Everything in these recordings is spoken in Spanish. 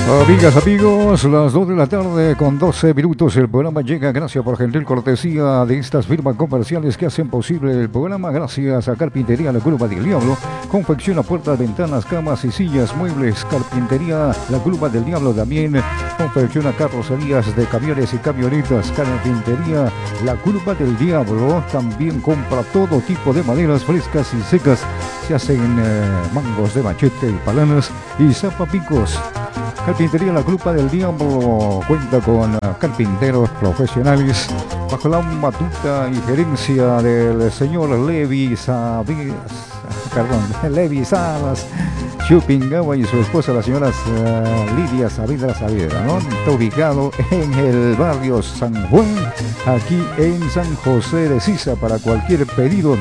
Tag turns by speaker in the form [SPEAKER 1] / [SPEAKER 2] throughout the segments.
[SPEAKER 1] Amigas, amigos, las 2 de la tarde con 12 minutos. El programa llega gracias por gentil cortesía de estas firmas comerciales que hacen posible el programa. Gracias a Carpintería La Curva del Diablo. Confecciona puertas, ventanas, camas y sillas, muebles. Carpintería La Curva del Diablo también confecciona carrocerías de camiones y camionetas. Carpintería La Curva del Diablo también compra todo tipo de maderas frescas y secas. Se hacen mangos de machete, palanas y zapapicos. Carpintería La Curva del Diablo cuenta con carpinteros profesionales bajo la batuta y gerencia del señor Levi Salas Chupingawa y su esposa, la señora Lidia Saavedra, ¿no? Está ubicado en el barrio San Juan, aquí en San José de Sisa. Para cualquier pedido,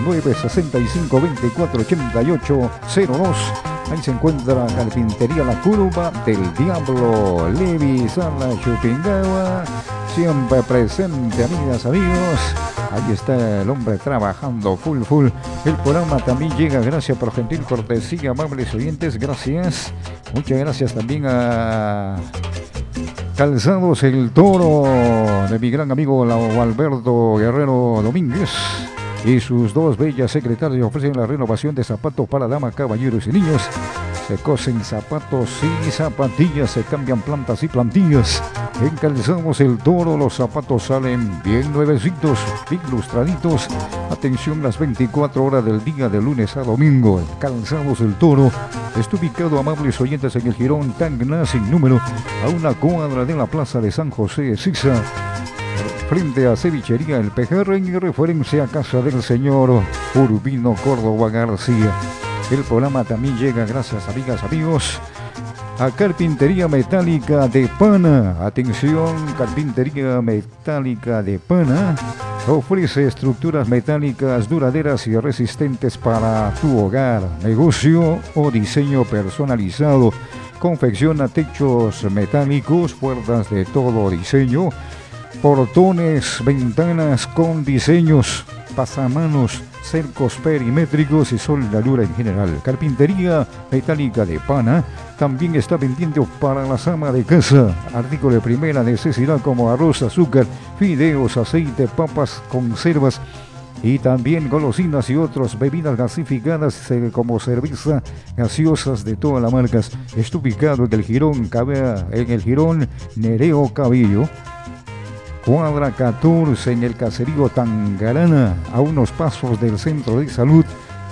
[SPEAKER 1] 965-248802. Ahí se encuentra Carpintería La Curva del Diablo. Levi Salas Chupingawa, siempre presente, amigas, amigos. Ahí está el hombre trabajando full. El programa también llega gracias por gentil cortesía, amables oyentes. Gracias. Muchas gracias también a Calzados El Toro de mi gran amigo Alberto Guerrero Domínguez y sus dos bellas secretarias. Ofrecen la renovación de zapatos para damas, caballeros y niños. Se cosen zapatos y zapatillas, se cambian plantas y plantillas. En Calzados El Toro los zapatos salen bien nuevecitos, bien lustraditos. Atención las 24 horas del día, de lunes a domingo. Calzados El Toro está ubicado, amables oyentes, en el jirón Tacna sin número, a una cuadra de la plaza de San José de Sisa, frente a Cevichería El Pejerre, en referencia a casa del señor Urbino Córdoba García. El programa también llega gracias, amigas, amigos, a Carpintería Metálica de Pana. Atención, Carpintería Metálica de Pana ofrece estructuras metálicas duraderas y resistentes para tu hogar, negocio o diseño personalizado. Confecciona techos metálicos, puertas de todo diseño, portones, ventanas con diseños, pasamanos, cercos perimétricos y soldadura en general. Carpintería Metálica de Pana también está vendiendo para las amas de casa artículos de primera necesidad como arroz, azúcar, fideos, aceite, papas, conservas y también golosinas y otras bebidas gasificadas como cerveza, gaseosas de todas las marcas. Está ubicado en el jirón Nereo Cabello, cuadra 14, en el caserío Tangarana, a unos pasos del centro de salud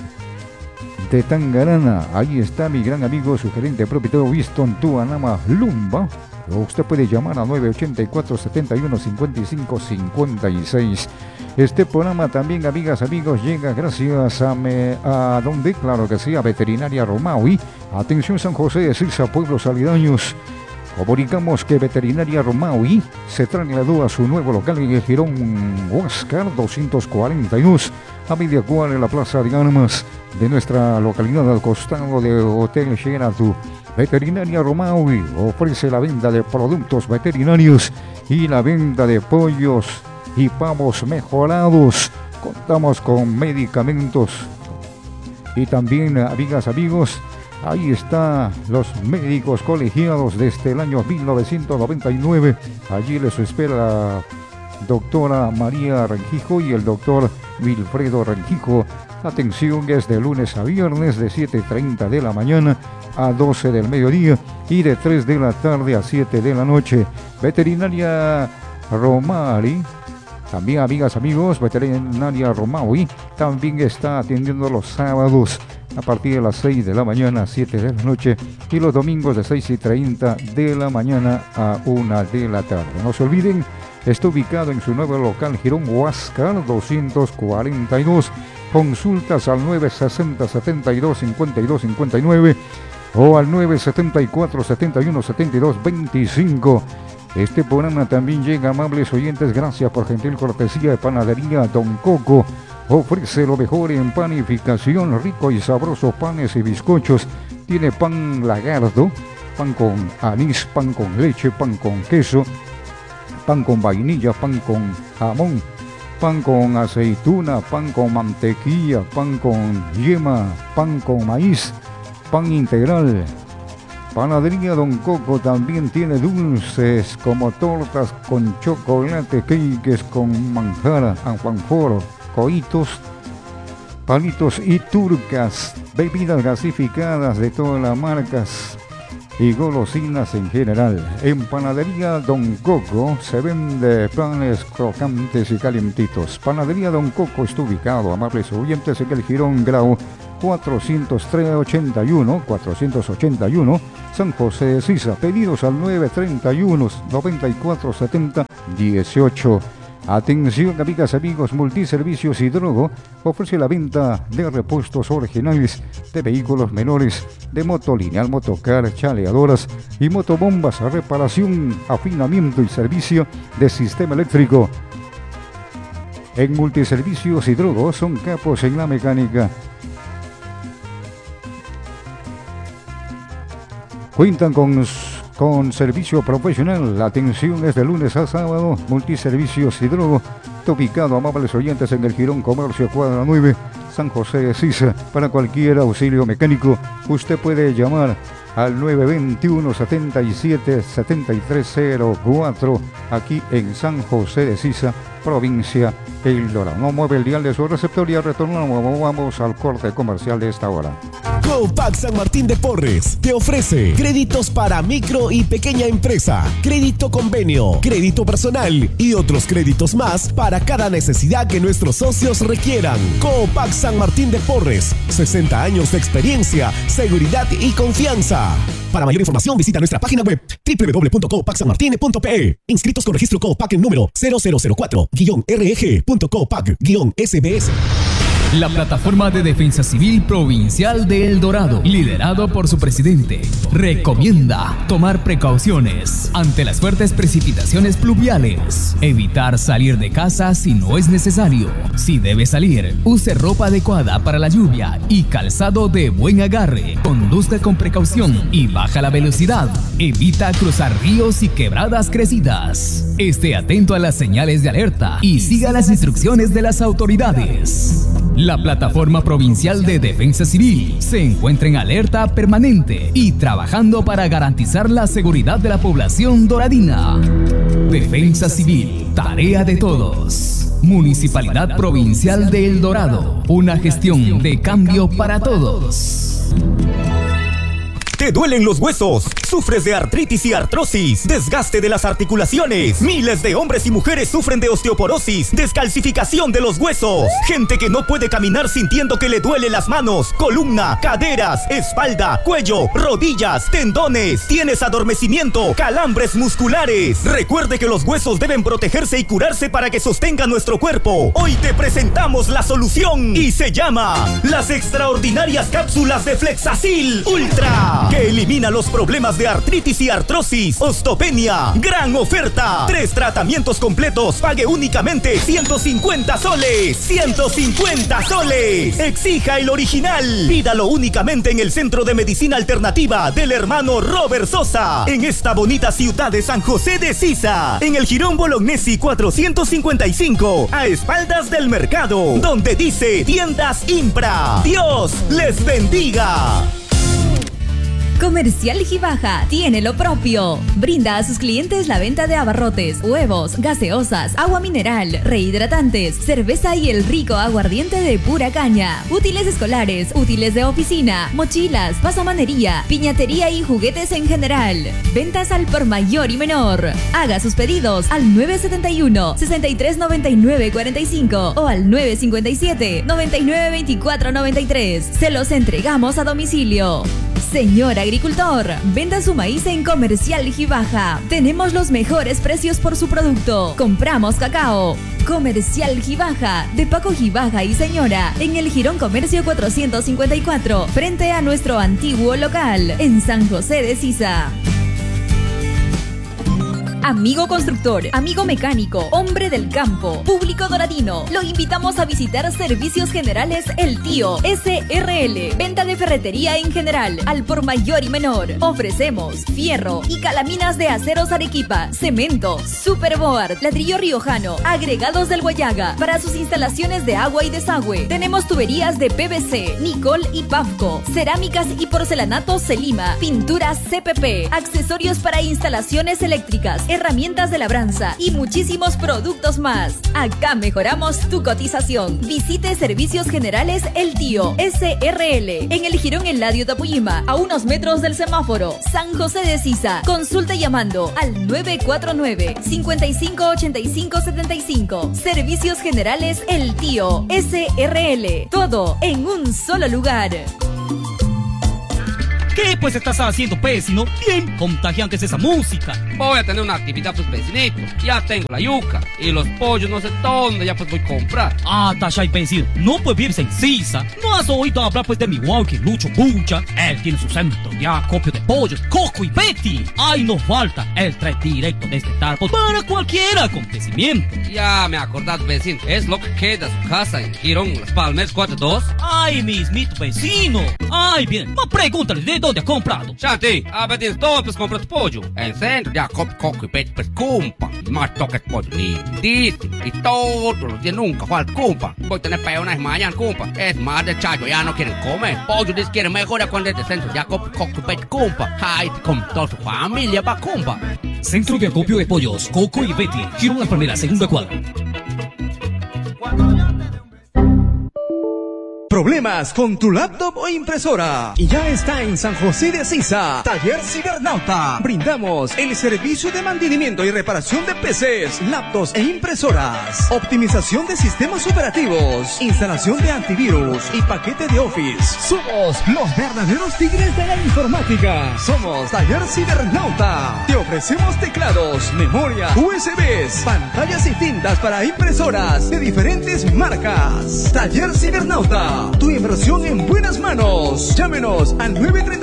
[SPEAKER 1] de Tangarana. Ahí está mi gran amigo, su gerente propietario Winston Tuanama Lumba. Usted puede llamar a 984-71-55-56. Este programa también, amigas, amigos, llega gracias a donde, claro que sí, a Veterinaria Romaui. Atención San José de Sisa, pueblos aledaños. Comunicamos que Veterinaria Romaui se trasladó a su nuevo local en el jirón Huáscar 242, a media cuadra en la Plaza de Armas de nuestra localidad, al costado de Hotel Sheraton. Veterinaria Romaui ofrece la venta de productos veterinarios y la venta de pollos y pavos mejorados. Contamos con medicamentos y también, amigas, amigos, ahí está los médicos colegiados desde el año 1999. Allí les espera la doctora María Renjijo y el doctor Wilfredo Renjijo. Atención, es de lunes a viernes de 7:30 de la mañana a 12 del mediodía y de 3 de la tarde a 7 de la noche. Veterinaria Romaui, también, amigas, amigos, Veterinaria Romaui también está atendiendo los sábados a partir de las 6 de la mañana a 7 de la noche y los domingos de 6:30 de la mañana a 1 de la tarde. No se olviden, está ubicado en su nuevo local Jirón Huáscar 242. Consultas al 960-72-52-59 o al 974-71-72-25. Este programa también llega, amables oyentes, gracias por gentil cortesía de Panadería Don Coco. Ofrece lo mejor en panificación, rico y sabrosos panes y bizcochos. Tiene pan lagardo, pan con anís, pan con leche, pan con queso, pan con vainilla, pan con jamón, pan con aceituna, pan con mantequilla, pan con yema, pan con maíz, pan integral, Panadería Don Coco también tiene dulces como tortas con chocolate, cakes con manjar, alfajor, coitos, palitos y turcas, bebidas gasificadas de todas las marcas y golosinas en general. En Panadería Don Coco se vende panes crocantes y calientitos. Panadería Don Coco está ubicado, amables oyentes, en el Jirón Grau 481, San José de Sisa. Pedidos al 931-9470-18. Atención, amigas, amigos, Multiservicios Hidrogo ofrece la venta de repuestos originales de vehículos menores, de moto lineal, motocar, chaleadoras y motobombas, reparación, afinamiento y servicio de sistema eléctrico. En Multiservicios Hidrogo son capos en la mecánica. Cuentan con servicio profesional. La atención es de lunes a sábado. Multiservicios Hidrogo, ubicado, amables oyentes, en el Jirón Comercio, cuadra 9, San José de Sisa. Para cualquier auxilio mecánico, usted puede llamar al 921-77-7304, aquí en San José de Sisa, provincia El Dorado. No mueve el dial de su receptor y retornamos. Vamos al corte comercial de esta hora.
[SPEAKER 2] Copac San Martín de Porres te ofrece créditos para micro y pequeña empresa, crédito convenio, crédito personal y otros créditos más para cada necesidad que nuestros socios requieran. Copac San Martín de Porres, 60 años de experiencia, seguridad y confianza. Para mayor información visita nuestra página web www.copacsanmartine.pe. Inscritos con registro Copac en número 0004-reg.copac-sbs.
[SPEAKER 3] La plataforma de defensa civil provincial de El Dorado, liderado por su presidente, recomienda tomar precauciones ante las fuertes precipitaciones pluviales, evitar salir de casa si no es necesario. Si debe salir, use ropa adecuada para la lluvia y calzado de buen agarre. Conduzca con precaución y baja la velocidad. Evita cruzar ríos y quebradas crecidas. Esté atento a las señales de alerta y siga las instrucciones de las autoridades. La Plataforma Provincial de Defensa Civil se encuentra en alerta permanente y trabajando para garantizar la seguridad de la población doradina. Defensa Civil, tarea de todos. Municipalidad Provincial de El Dorado, una gestión de cambio para todos.
[SPEAKER 2] ¿Te duelen los huesos? ¿Sufres de artritis y artrosis? ¿Desgaste de las articulaciones? Miles de hombres y mujeres sufren de osteoporosis, descalcificación de los huesos. Gente que no puede caminar sintiendo que le duele las manos, columna, caderas, espalda, cuello, rodillas, tendones. Tienes adormecimiento, calambres musculares. Recuerde que los huesos deben protegerse y curarse para que sostengan nuestro cuerpo. Hoy te presentamos la solución y se llama las extraordinarias cápsulas de Flexacil Ultra, que elimina los problemas de artritis y artrosis, osteopenia. Gran oferta, 3 tratamientos completos, pague únicamente 150 soles. 150 soles. Exija el original. Pídalo únicamente en el Centro de Medicina Alternativa del hermano Robert Sosa, en esta bonita ciudad de San José de Sisa, en el Jirón Bolognesi 455, a espaldas del mercado, donde dice Tiendas Impra. Dios les bendiga.
[SPEAKER 4] Comercial Gibaja tiene lo propio. Brinda a sus clientes la venta de abarrotes, huevos, gaseosas, agua mineral, rehidratantes, cerveza y el rico aguardiente de pura caña. Útiles escolares, útiles de oficina, mochilas, pasamanería, piñatería y juguetes en general. Ventas al por mayor y menor. Haga sus pedidos al 971-639945 o al 957-992493. Se los entregamos a domicilio. Señor agricultor, venda su maíz en Comercial Gibaja. Tenemos los mejores precios por su producto. Compramos cacao. Comercial Gibaja, de Paco Gibaja y Señora, en el Jirón Comercio 454, frente a nuestro antiguo local, en San José de Sisa. Amigo constructor, amigo mecánico, hombre del campo, público doradino, lo invitamos a visitar Servicios Generales El Tío SRL. Venta de ferretería en general, al por mayor y menor. Ofrecemos fierro y calaminas de aceros Arequipa, cemento, superboard, ladrillo riojano, agregados del Guayaga. Para sus instalaciones de agua y desagüe, tenemos tuberías de PVC, Nicol y Pavco, cerámicas y porcelanatos Celima, pinturas CPP, accesorios para instalaciones eléctricas, herramientas de labranza y muchísimos productos más. Acá mejoramos tu cotización. Visite Servicios Generales El Tío SRL en el Jirón Eladio Tapuyima, a unos metros del semáforo San José de Sisa. Consulta llamando al 949-558575. Servicios Generales El Tío SRL. Todo en un solo lugar.
[SPEAKER 5] ¿Qué pues estás haciendo, vecino? Bien contagiante es esa música.
[SPEAKER 6] Voy a tener una actividad, pues, vecinito. Ya tengo la yuca y los pollos, no sé dónde, ya pues voy a comprar.
[SPEAKER 5] Ah, Tashay, vecino, no puede vivirse en Sisa. ¿No has oído hablar pues de mi walkie Lucho Bucha? Él tiene su centro de acopio de pollos, Coco y Betty. Ay, no falta, él trae directo desde Tarpo para cualquier acontecimiento.
[SPEAKER 6] Ya me acordás, vecino, es lo que queda su casa en Girón, Las Palmeras 42.
[SPEAKER 5] Ay, mismito vecino. Ay, bien, no pregúntale de dónde ha comprado.
[SPEAKER 6] Shanti, a ver, ¿dónde pues compras pollo? En centro, ya Coco y Betty, pues cumpa. Más toques pollo lindísimo. Y todos los días nunca falta cumpa. Voy a tener peones mañana, cumpa. Es más de chayo, ya no quieren comer. Pollo les quieren mejorar cuando es de centro, ya Coco y Betty cumpa. Ay, con toda su familia va cumpa.
[SPEAKER 5] Centro de acopio de pollos, Coco y Betty, Girón La Palmera, segunda cuadra.
[SPEAKER 7] ¿Problemas con tu laptop o impresora? Y ya está en San José de Sisa, Taller Cibernauta. Brindamos el servicio de mantenimiento y reparación de PCs, laptops e impresoras. Optimización de sistemas operativos, instalación de antivirus y paquete de Office. Somos los verdaderos tigres de la informática. Somos Taller Cibernauta. Te ofrecemos teclados, memoria, USBs, pantallas y tintas para impresoras de diferentes marcas. Taller Cibernauta. Tu inversión en buenas manos. Llámenos al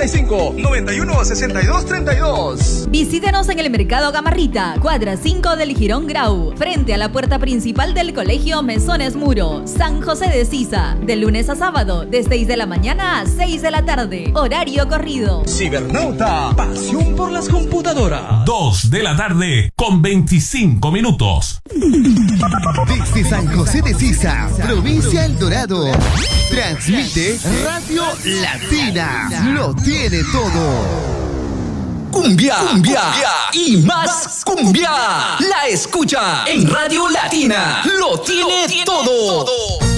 [SPEAKER 7] 935-916232.
[SPEAKER 4] Visítenos en el Mercado Gamarrita, cuadra 5 del Jirón Grau, frente a la puerta principal del Colegio Mesones Muro, San José de Sisa, de lunes a sábado, de 6 de la mañana a 6 de la tarde, horario corrido.
[SPEAKER 7] Cibernauta, pasión por las computadoras.
[SPEAKER 8] 2 de la tarde con 25 minutos.
[SPEAKER 9] Desde San José de Sisa, provincia El Dorado, transmite Radio Latina. Lo tiene todo.
[SPEAKER 2] Cumbia, cumbia, y más cumbia. La escucha en Radio Latina. Lo tiene todo.